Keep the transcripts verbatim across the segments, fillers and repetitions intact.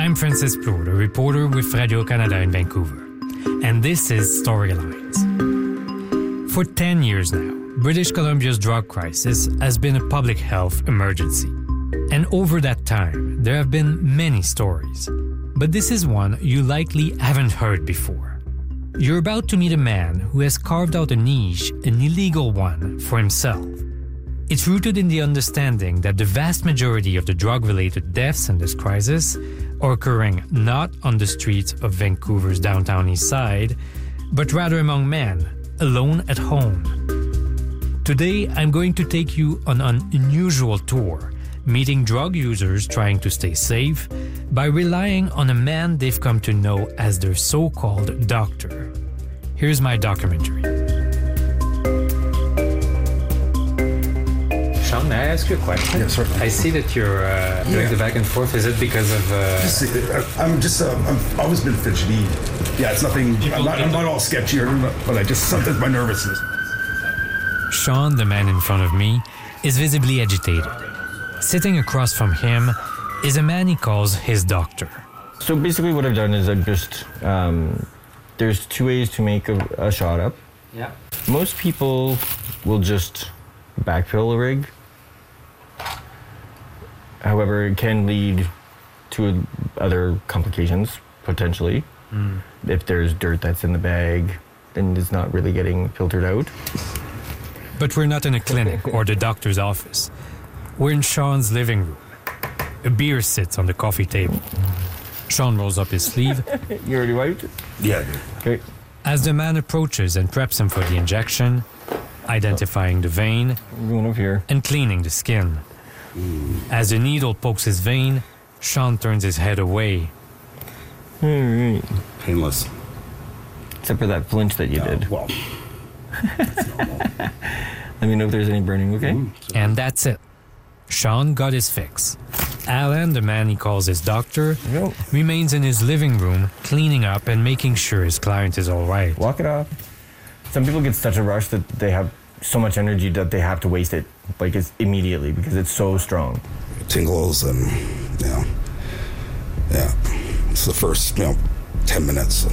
I'm Francis Plourde, a reporter with Radio-Canada in Vancouver, and this is Storylines. For ten years now, British Columbia's drug crisis has been a public health emergency. And over that time, there have been many stories. But this is one you likely haven't heard before. You're about to meet a man who has carved out a niche, an illegal one, for himself. It's rooted in the understanding that the vast majority of the drug-related deaths in this crisis are occurring not on the streets of Vancouver's downtown east side, but rather among men, alone at home. Today, I'm going to take you on an unusual tour, meeting drug users trying to stay safe by relying on a man they've come to know as their so-called doctor. Here's my documentary. Sean, may I ask you a question? Yes, sir. I see that you're uh, doing Yeah. the back and forth. Is it because of... Uh... Just, uh, I'm just, uh, I've always been fidgety. Yeah, it's nothing, I'm not, I'm not all sketchy, or, but I just, sometimes my nervousness. Sean, the man in front of me, is visibly agitated. Sitting across from him is a man he calls his doctor. So basically what I've done is I've just, um, there's two ways to make a, a shot up. Yeah. Most people will just backfill a rig. However, it can lead to other complications, potentially. Mm. If there's dirt that's in the bag, then it's not really getting filtered out. But we're not in a clinic or the doctor's office. We're in Sean's living room. A beer sits on the coffee table. Sean rolls up his sleeve. You already wiped? Yeah, I did. Okay. As the man approaches and preps him for the injection, identifying the vein, I'm going over here. and cleaning the skin. As the needle pokes his vein, Sean turns his head away. All right. Painless. Except for that flinch that you Uh, did. well, that's normal. Let me know if there's any burning, okay? Mm, so- And that's it. Sean got his fix. Alan, the man he calls his doctor, There you go. remains in his living room, cleaning up and making sure his client is all right. Walk it off. Some people get such a rush that they have so much energy that they have to waste it, like it's immediately because it's so strong. Tingles and, you know, yeah, it's the first, you know, ten minutes.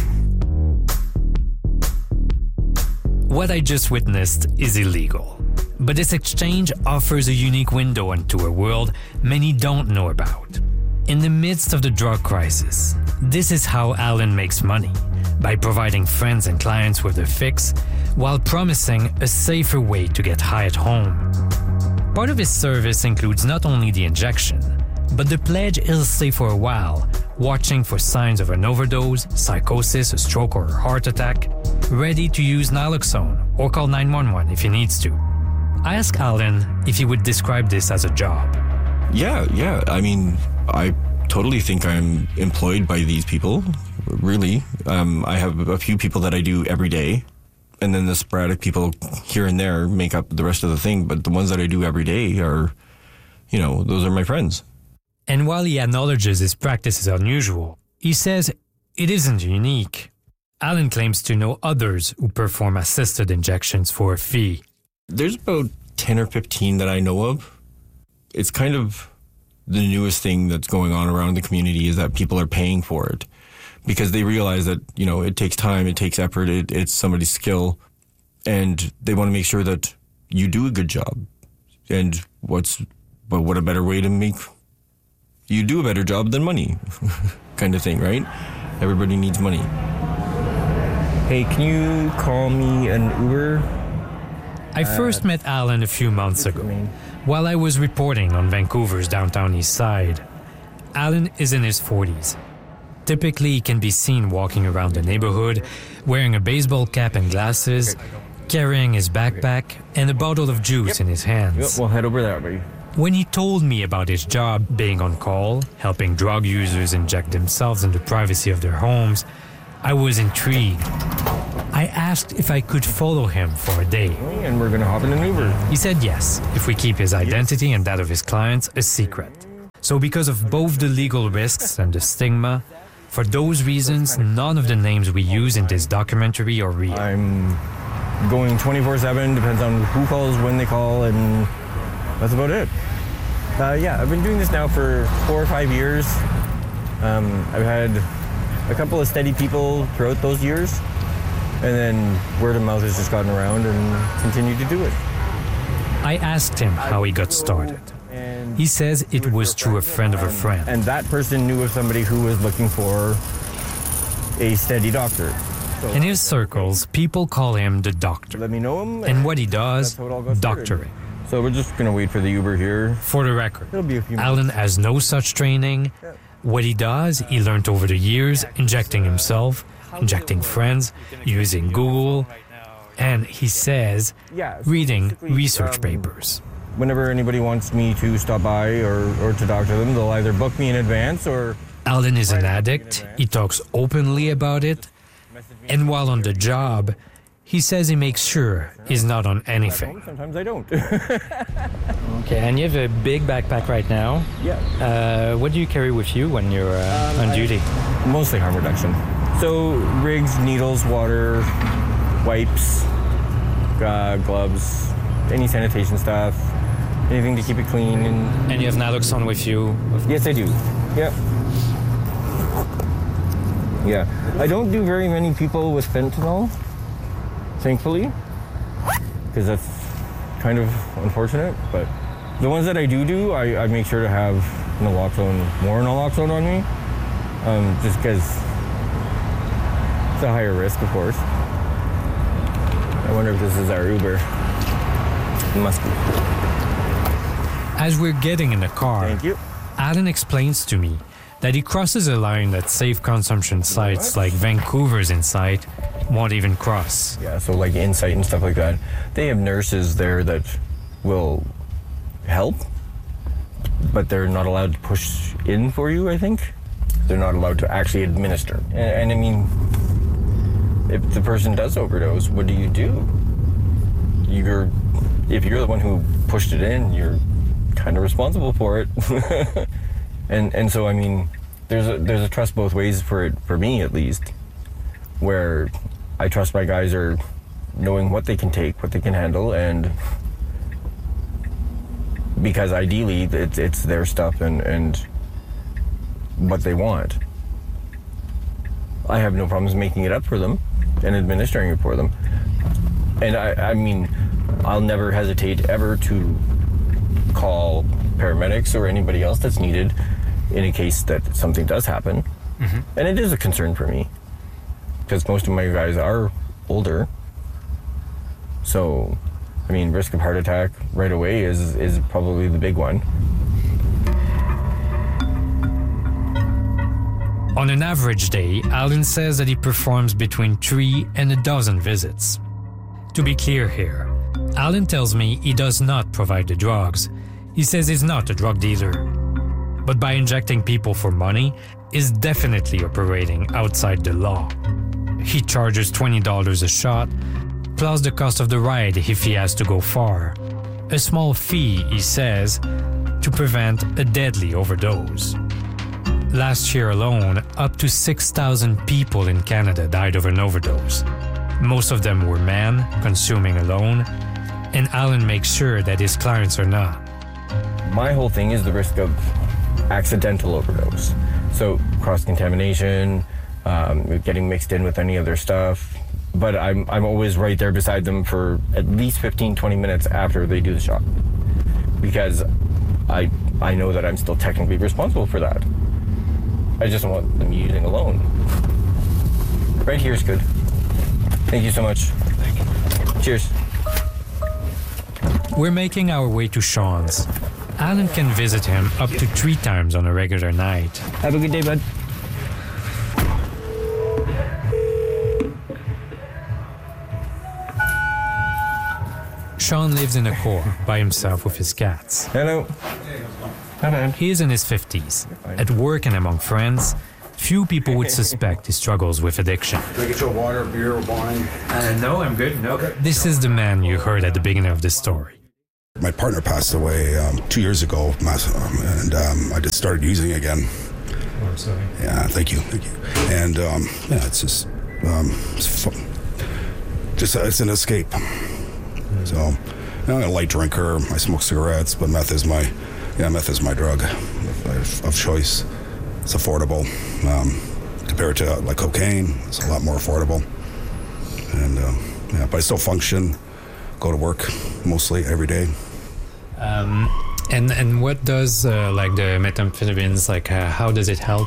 What I just witnessed is illegal. But this exchange offers a unique window into a world many don't know about. In the midst of the drug crisis, this is how Alan makes money, by providing friends and clients with their fix, while promising a safer way to get high at home. Part of his service includes not only the injection, but the pledge he'll stay for a while, watching for signs of an overdose, psychosis, a stroke or a heart attack, ready to use naloxone or call nine one one if he needs to. I asked Alan if he would describe this as a job. Yeah, yeah. I mean, I totally think I'm employed by these people, really. Um, I have a few people that I do every day, and then the sporadic people here and there make up the rest of the thing, but the ones that I do every day are, you know, those are my friends. And while he acknowledges his practice is unusual, he says it isn't unique. Alan claims to know others who perform assisted injections for a fee. There's about ten or fifteen that I know of. It's kind of the newest thing that's going on around the community is that people are paying for it because they realize that, you know, it takes time, it takes effort, it, it's somebody's skill, and they want to make sure that you do a good job. And what's, but what a better way to make you do a better job than money kind of thing, right? Everybody needs money. Hey, can you call me an Uber? I first met Alan a few months ago, while I was reporting on Vancouver's downtown east side. Alan is in his forties. Typically, he can be seen walking around the neighborhood, wearing a baseball cap and glasses, carrying his backpack and a bottle of juice in his hands. Yep, we'll head over that way. When he told me about his job being on call, helping drug users inject themselves in the privacy of their homes, I was intrigued. I asked if I could follow him for a day. And we're going to hop in an Uber. He said yes, if we keep his identity and that of his clients a secret. So because of both the legal risks and the stigma, for those reasons, none of the names we use in this documentary are real. I'm going twenty-four seven, depends on who calls, when they call, and that's about it. Uh, yeah, I've been doing this now for four or five years. Um, I've had a couple of steady people throughout those years, and then word of mouth has just gotten around and continued to do it. I asked him how he got started. He says it was through a friend of a friend. And that person knew of somebody who was looking for a steady doctor. So in his circles, people call him the doctor. let me know him. And what he does, That's how it all got started. doctoring. So we're just going to wait for the Uber here. For the record, It'll be a few minutes. Alan has no such training. What he does, he learned over the years, injecting himself, injecting friends, using Google, and he says, Yeah, so reading basically, research um, papers. Whenever anybody wants me to stop by or, or to doctor them, they'll either book me in advance or... Alan is an addict. He talks openly about it. And while on the job, he says he makes sure he's not on anything. Sometimes I don't. Okay, and you have a big backpack right now. Yeah. Uh, what do you carry with you when you're uh, Um, on I- duty? Mostly harm reduction. So rigs, needles, water, wipes, uh, gloves, any sanitation stuff, anything to keep it clean. And And you have naloxone with you. yes, I do. Yep. Yeah. I don't do very many people with fentanyl, thankfully, because that's kind of unfortunate. But the ones that I do do, I, I make sure to have naloxone, more naloxone on me, um, just because it's a higher risk, of course. I wonder if this is our Uber. It must be. As we're getting in the car, Thank you. Alan explains to me that he crosses a line that safe consumption sites like Vancouver's Insight won't even cross. Yeah, so like Insight and stuff like that, they have nurses there that will help, but they're not allowed to push in for you, I think. They're not allowed to actually administer. And, and I mean, if the person does overdose, what do you do? You're, if you're the one who pushed it in, you're kind of responsible for it. and and so I mean, there's a there's a trust both ways for it, for me at least, where I trust my guys are knowing what they can take, what they can handle, and because ideally it's it's their stuff and and what they want. I have no problems making it up for them and administering it for them. And I, I mean, I'll never hesitate ever to call paramedics or anybody else that's needed in a case that something does happen. Mm-hmm. And it is a concern for me because most of my guys are older. So, I mean, risk of heart attack right away is, is probably the big one. On an average day, Alan says that he performs between three and a dozen visits. To be clear here, Alan tells me he does not provide the drugs. He says he's not a drug dealer. But by injecting people for money, is definitely operating outside the law. He charges twenty dollars a shot, plus the cost of the ride if he has to go far. A small fee, he says, to prevent a deadly overdose. Last year alone, up to six thousand people in Canada died of an overdose. Most of them were men, consuming alone, and Alan makes sure that his clients are not. My whole thing is the risk of accidental overdose. So cross-contamination, um, getting mixed in with any other stuff. But I'm, I'm always right there beside them for at least fifteen, twenty minutes after they do the shot. Because I, I know that I'm still technically responsible for that. I just don't want them using alone. Right here is good. Thank you so much. Thank you. Cheers. We're making our way to Sean's. Alan can visit him up to three times on a regular night. Have a good day, bud. Sean lives in a core by himself with his cats. Hello. Hi, man. He is in his fifties. At work and among friends, few people would suspect he struggles with addiction. Can I get you a water, beer, or wine? Uh, no, I'm good. No. This is the man you heard at the beginning of the story. My partner passed away um, two years ago, and um, I just started using again. Oh, I'm sorry. Yeah, thank you, thank you. And um, yeah, it's just, um, it's fun. Just uh, it's an escape. Mm. So, you know, I'm a light drinker. I smoke cigarettes, but meth is my, yeah, meth is my drug of, of choice. it's affordable um, compared to like cocaine. It's a lot more affordable, and uh, yeah, but I still function, go to work mostly every day. Um, and and what does uh, like the methamphetamines, like uh, how does it help?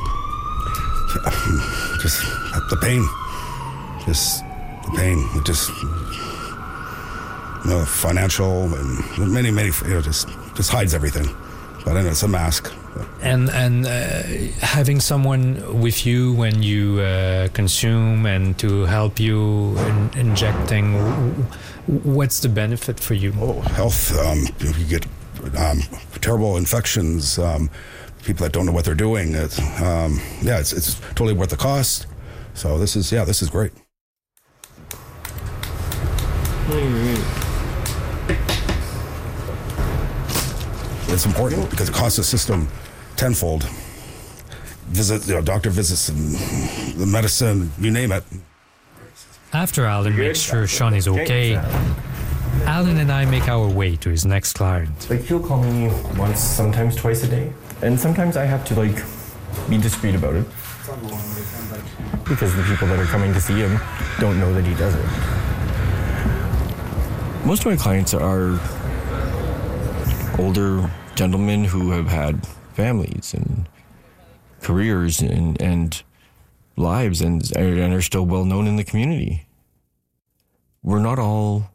Just the pain, just the pain. It just you know, financial and many many you know just just hides everything. But I know it's a mask. And and uh, having someone with you when you uh, consume and to help you in injecting, what's the benefit for you? Oh, health. Um, you get um, terrible infections. Um, people that don't know what they're doing. It, um, yeah, it's it's totally worth the cost. So this is yeah, this is great. It's important because it costs the system tenfold. Visit, you know, doctor visits and the medicine, you name it. After Alan makes sure Sean is okay, Alan and I make our way to his next client. Like, he'll call me once, sometimes twice a day. And sometimes I have to, like, be discreet about it. Because the people that are coming to see him don't know that he does it. Most of my clients are older gentlemen who have had families and careers and, and lives and, and are still well known in the community. We're not all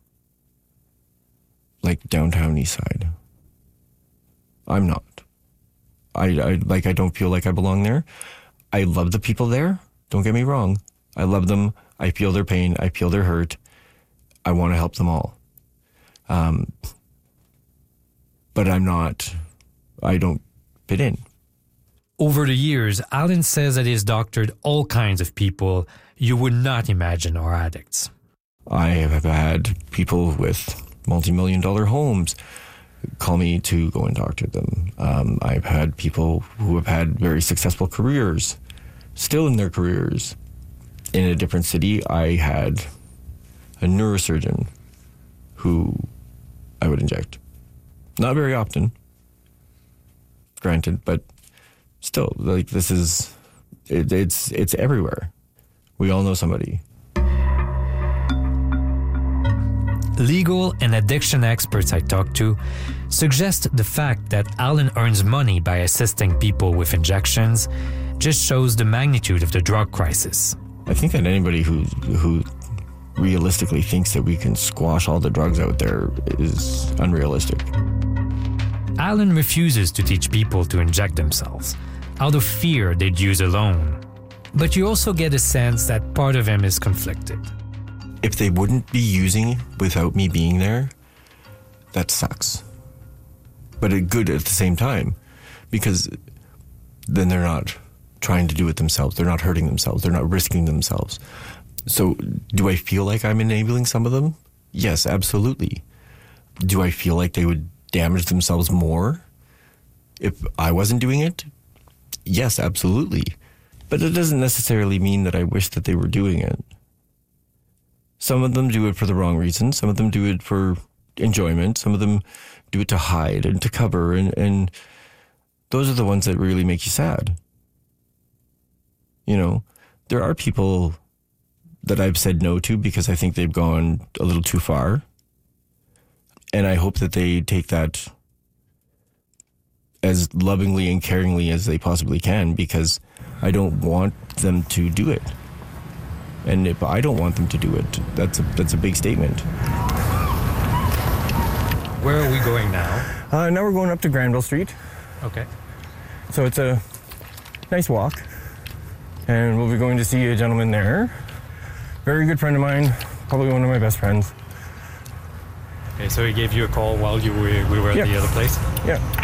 like downtown east side. I'm not. I, I like I don't feel like I belong there. I love the people there. Don't get me wrong. I love them. I feel their pain. I feel their hurt. I want to help them all. Um, but I'm not, I don't fit in. Over the years, Alan says that he's doctored all kinds of people you would not imagine are addicts. I have had people with multi-million dollar homes call me to go and doctor them. Um, I've had people who have had very successful careers, still in their careers. In a different city, I had a neurosurgeon who I would inject. Not very often, granted, but still, like, this is, it, it's it's everywhere. We all know somebody. Legal and addiction experts I talked to suggest the fact that Alan earns money by assisting people with injections just shows the magnitude of the drug crisis. I think that anybody who who realistically thinks that we can squash all the drugs out there is unrealistic. Alan refuses to teach people to inject themselves. Out of fear, they'd use alone. But you also get a sense that part of him is conflicted. If they wouldn't be using without me being there, that sucks. But it's good at the same time, because then they're not trying to do it themselves. They're not hurting themselves. They're not risking themselves. So do I feel like I'm enabling some of them? Yes, absolutely. Do I feel like they would damage themselves more if I wasn't doing it? Yes, absolutely. But it doesn't necessarily mean that I wish that they were doing it. Some of them do it for the wrong reasons. Some of them do it for enjoyment. Some of them do it to hide and to cover. And, and those are the ones that really make you sad. You know, there are people that I've said no to because I think they've gone a little too far. And I hope that they take that as lovingly and caringly as they possibly can, because I don't want them to do it. And if I don't want them to do it, that's a, that's a big statement. Where are we going now? Uh, now we're going up to Granville Street. Okay. So it's a nice walk. And we'll be going to see a gentleman there. Very good friend of mine, probably one of my best friends. Okay, so he gave you a call while you were, we were at Yeah. the other place? Yeah.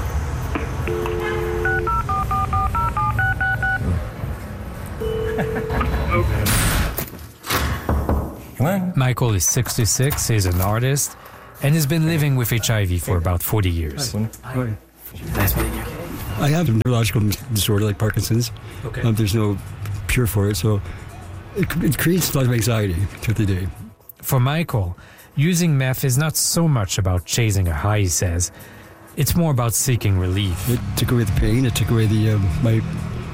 Come on. Michael is sixty-six, he's an artist, and has been living with H I V for about forty years. I have a neurological disorder like Parkinson's. Okay. Um, there's no cure for it, so it, it creates a lot of anxiety throughout the day. For Michael, using meth is not so much about chasing a high, he says. It's more about seeking relief. It took away the pain. It took away the um, my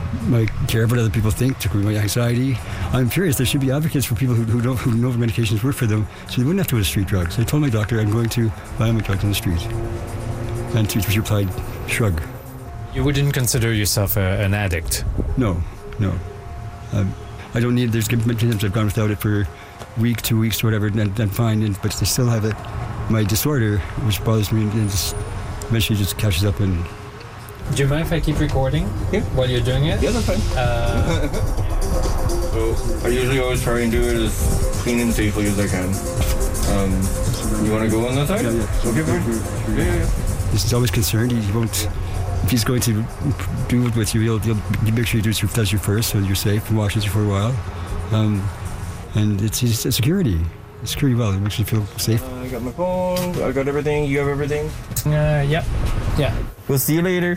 my care of what other people think, took away my anxiety. I'm curious, there should be advocates for people who, who, don't, who know medications work for them, so they wouldn't have to go to street drugs. I told my doctor I'm going to buy my drugs on the street. And she replied, shrug. You wouldn't consider yourself a, an addict? No, no. Um, I don't need, there's many times I've gone without it for a week, two weeks, or whatever, and I'm fine, and, but I still have it, my disorder, which bothers me, and just eventually just catches up. And do you mind if I keep recording yeah. while you're doing it? Yeah, that's fine. Uh, so I usually always try and do it as clean and safely as I can. Um, you want to go on that side? Yeah, yeah. Okay, fine. Yeah, yeah, yeah. He's always concerned. He won't. If he's going to do it with you, he'll, he'll make sure he does, does you first, so you're safe, and watches you for a while. Um, and it's, it's, it's security. It's security well. It makes you feel safe. Uh, I got my phone. I got everything. You have everything. Uh, yeah, yeah. We'll see you later.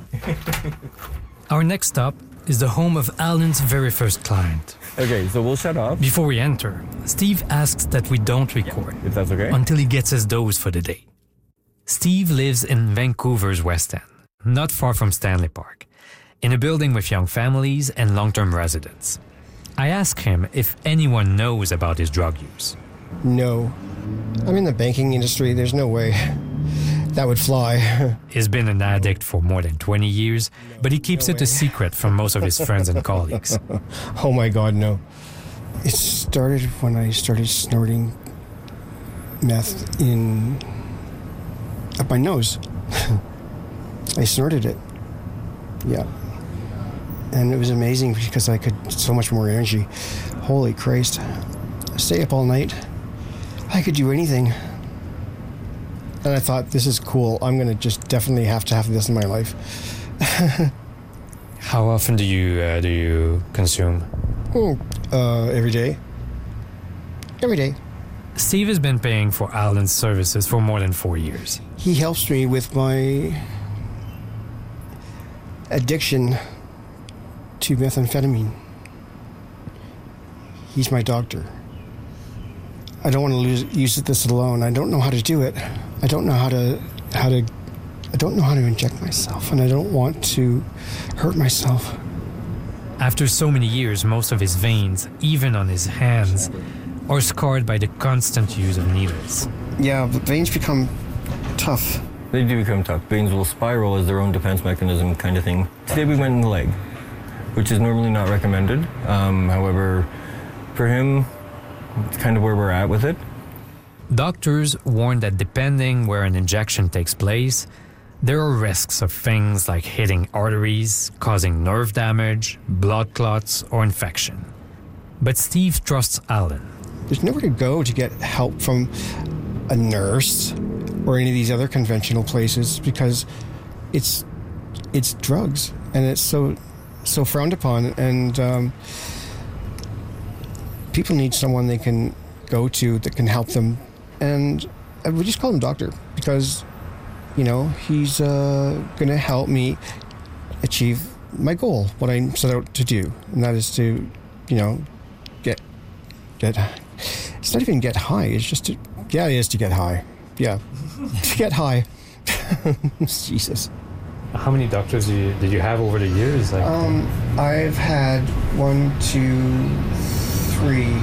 Our next stop is the home of Alan's very first client. Okay, so we'll shut off. Before we enter, Steve asks that we don't record. If that's okay. Until he gets his dose for the day. Steve lives in Vancouver's West End, not far from Stanley Park, in a building with young families and long-term residents. I ask him if anyone knows about his drug use. No. I'm in the banking industry. There's no way that would fly. He's been an addict for more than twenty years, but he keeps No it way. a secret from most of his friends and colleagues. Oh my God, no. It started when I started snorting meth in up my nose. I snorted it. Yeah. And it was amazing because I could so much more energy. Holy Christ. Stay up all night. I could do anything. And I thought, this is cool. I'm going to just definitely have to have this in my life. How often do you uh, do you consume? Mm, uh, every day. Every day. Steve has been paying for Alan's services for more than four years. He helps me with my addiction to methamphetamine. He's my doctor. I don't want to lose, use this alone. I don't know how to do it. I don't know how to how to I don't know how to inject myself, and I don't want to hurt myself. After so many years, most of his veins, even on his hands, are scarred by the constant use of needles. Yeah, but veins become tough. They do become tough. Veins will spiral as their own defense mechanism kind of thing. Today we went in the leg, which is normally not recommended. Um, however, for him, it's kind of where we're at with it. Doctors warn that depending where an injection takes place, there are risks of things like hitting arteries, causing nerve damage, blood clots, or infection. But Steve trusts Alan. There's nowhere to go to get help from a nurse or any of these other conventional places because it's it's drugs and it's so so frowned upon, and um, people need someone they can go to that can help them. And I would just call him doctor because, you know, he's uh, going to help me achieve my goal, what I set out to do, and that is to, you know, get get. It's not even get high. It's just to, yeah, it is to get high. Yeah, to get high. Jesus. How many doctors did you, did you have over the years? Like, Um, I've had one, two, three,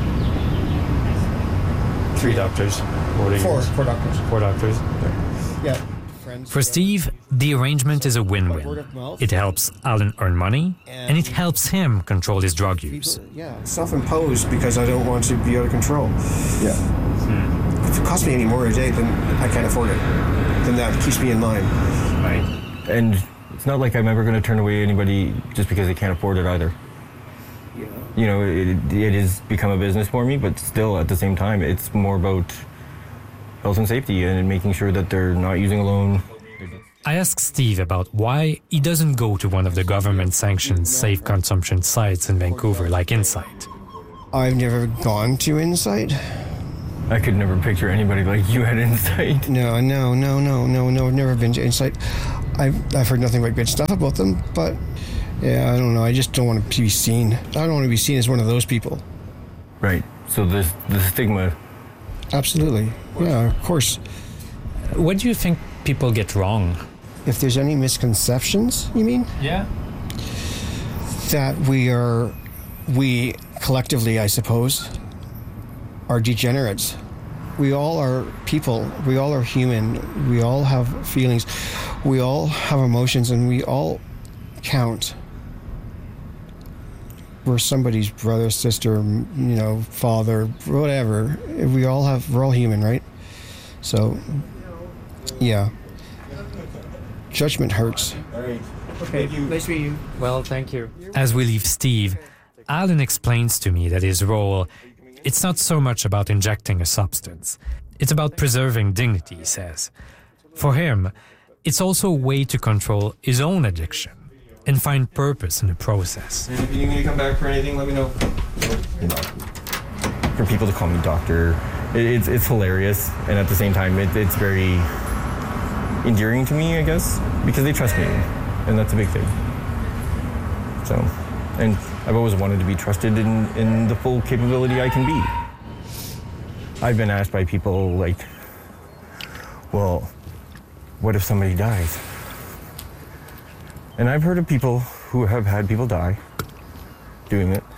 three doctors over the four, years. four doctors. Four doctors. Yeah, friends. For Steve, the arrangement is a Word win-win. of mouth. It helps Alan earn money, and it helps him control his drug use. People, yeah, self-imposed because I don't want to be out of control. Yeah. If it costs me any more a day, then I can't afford it. Then that keeps me in line. Right. And it's not like I'm ever going to turn away anybody just because they can't afford it either. Yeah. You know, it, it has become a business for me, but still at the same time, it's more about health and safety and making sure that they're not using alone. I asked Steve about why he doesn't go to one of the government-sanctioned safe consumption sites in Vancouver like Insight. I've never gone to Insight. I could never picture anybody like you at Insight. No, no, no, no, no, no. I've never been to Insight. I've I've heard nothing but good stuff about them, but yeah, I don't know. I just don't want to be seen. I don't want to be seen as one of those people. Right. So there's the stigma. Absolutely. Yeah, of course. What do you think people get wrong? If there's any misconceptions, you mean? Yeah. that we are, we collectively, I suppose, are degenerates. We all are people. We all are human. We all have feelings. We all have emotions, and we all count. We're somebody's brother, sister, you know, father, whatever. We all have, we're all human, right? So, yeah. Judgment hurts. All right. Okay, nice to meet you. Well, thank you. As we leave Steve, Alan explains to me that his role, it's not so much about injecting a substance. It's about preserving dignity, he says. For him, it's also a way to control his own addiction and find purpose in the process. And if you need me to come back for anything, let me know. You know, for people to call me doctor, it, it's it's hilarious, and at the same time, it, it's very endearing to me, I guess, because they trust me, and that's a big thing. So, and I've always wanted to be trusted in, in the full capability I can be. I've been asked by people like, well, what if somebody dies? And I've heard of people who have had people die doing it.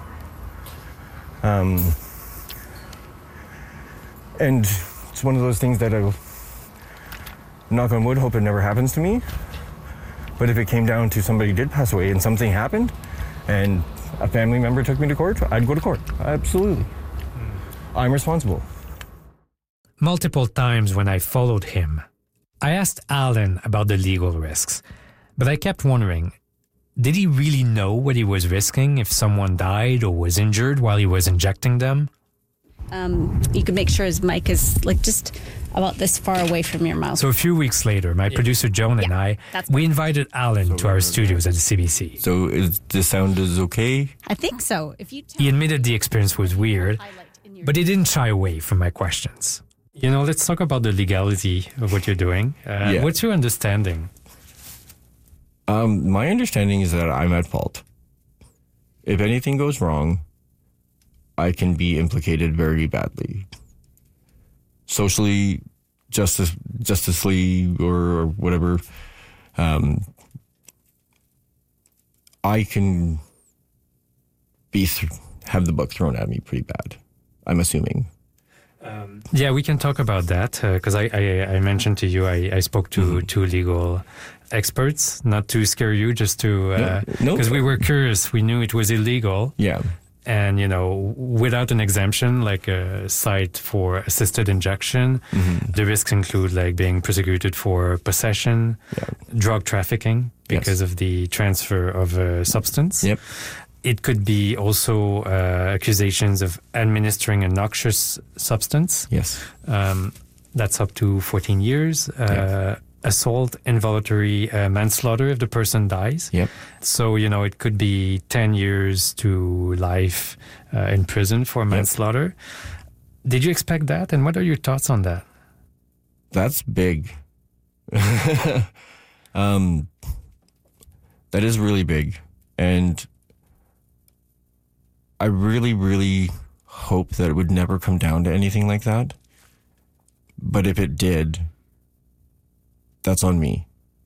Um, and it's one of those things that I, knock on wood, hope it never happens to me. But if it came down to somebody did pass away and something happened and a family member took me to court, I'd go to court. Absolutely. I'm responsible. Multiple times when I followed him, I asked Alan about the legal risks. But I kept wondering, did he really know what he was risking if someone died or was injured while he was injecting them? Um, you can make sure his mic is like just about this far away from your mouth. So a few weeks later, my yeah. producer Joan and yeah, I, that's we invited Alan so to our studios at the C B C. So is the sound is okay? I think so. If you he admitted the experience was weird, but he didn't shy away from my questions. You know, let's talk about the legality of what you're doing. Uh, yeah. What's your understanding? Um, my understanding is that I'm at fault. If anything goes wrong, I can be implicated very badly. Socially, justice, justicely, or whatever. Um, I can be th- have the book thrown at me pretty bad. I'm assuming. Um, yeah, we can talk about that because uh, I, I I mentioned to you I, I spoke to mm-hmm. two legal experts, not to scare you, just to because uh, no, no. we were curious. We knew it was illegal. Yeah, and you know, without an exemption, like a site for assisted injection, mm-hmm. the risks include like being prosecuted for possession, yeah. drug trafficking because yes. of the transfer of a substance. Yep. It could be also uh, accusations of administering a noxious substance. Yes. Um, that's up to fourteen years. Uh, yep. Assault, involuntary uh, manslaughter if the person dies. Yep. So, you know, it could be ten years to life uh, in prison for manslaughter. Yep. Did you expect that? And what are your thoughts on that? That's big. um, that is really big. And I really, really hope that it would never come down to anything like that. But if it did, that's on me.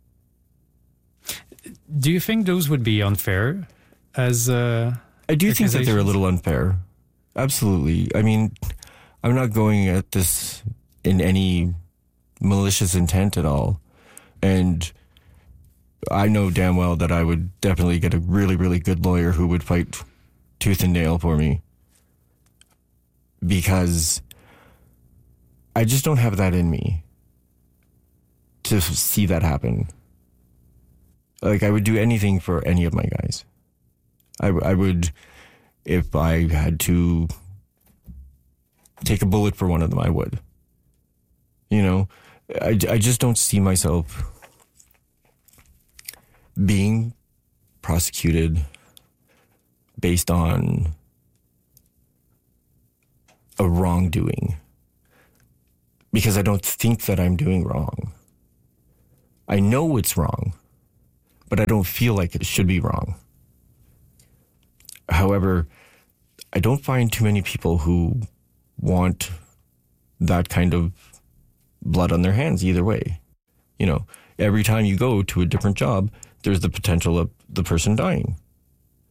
Do you think those would be unfair as uh, I do think that they're a little unfair. Absolutely. I mean, I'm not going at this in any malicious intent at all. And I know damn well that I would definitely get a really, really good lawyer who would fight tooth and nail for me, because I just don't have that in me to see that happen. Like, I would do anything for any of my guys. I, I would, if I had to take a bullet for one of them, I would. You know, I, I just don't see myself being prosecuted based on a wrongdoing, because I don't think that I'm doing wrong. I know it's wrong, but I don't feel like it should be wrong. However, I don't find too many people who want that kind of blood on their hands either way. You know, every time you go to a different job, there's the potential of the person dying.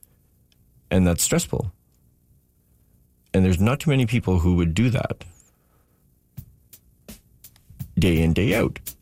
And that's stressful. And there's not too many people who would do that day in, day out.